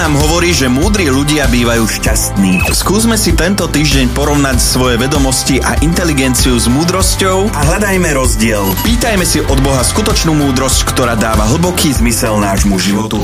nám hovorí, že múdri ľudia bývajú šťastní. Skúsme si tento týždeň porovnať svoje vedomosti a inteligenciu s múdrosťou a hľadajme rozdiel. Pýtajme si od Boha skutočnú múdrosť, ktorá dáva hlboký zmysel nášmu životu.